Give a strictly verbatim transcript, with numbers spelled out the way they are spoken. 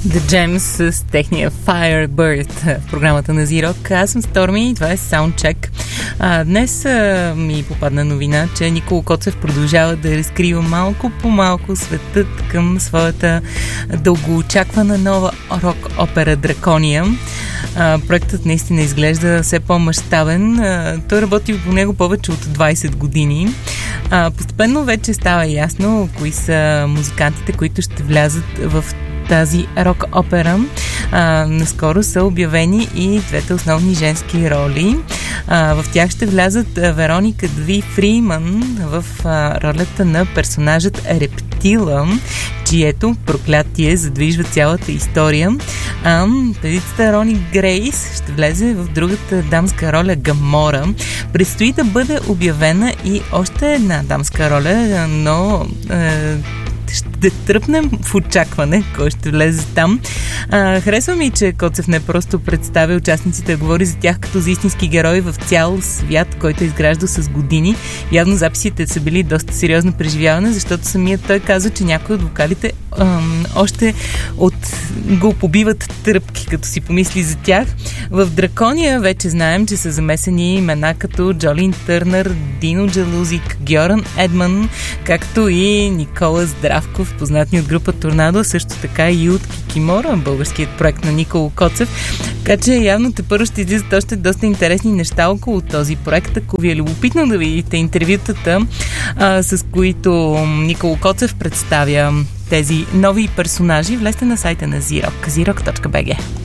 The Gems с техния Firebird в програмата на Z-Rock. Аз съм Stormy и това е Soundcheck. А, днес а, ми попадна новина, че Николо Коцев продължава да разкрива малко по малко светът към своята дългоочаквана нова рок-опера Дракония. А, проектът наистина изглежда все по-мащабен. А, той работи по него повече от двайсет години. А, постепенно вече става ясно кои са музикантите, които ще влязат в тази рок-опера. А, наскоро са обявени и двете основни женски роли. А, в тях ще влязат Вероника Дви Фриман в а, ролята на персонажът Рептила, чието проклятие задвижва цялата история. А, певицата Рони Грейс ще влезе в другата дамска роля Гамора. Предстои да бъде обявена и още една дамска роля, но е, ще тръпнем в очакване кой ще влезе там. А, харесва ми, че Коцев не просто представя участниците, а говори за тях като за истински герои в цял свят, който е изграждал с години. Явно записите са били доста сериозно преживяване, защото самият той казва, че някои от вокалите ам, още от го побиват тръпки, като си помисли за тях. В Дракония вече знаем, че са замесени имена като Джолин Търнър, Дино Джалузик, Гьоран Едман, както и Никола Здравков, познатни от група Торнадо, също така и от Кикимора, българският проект на Николо Коцев. Така че явно тепърво ще излизат още доста интересни неща около този проект. Ако ви е любопитно да видите интервютата, а, с които Николо Коцев представя тези нови персонажи, влезте на сайта на Z-Rock, Z rock точка би джи.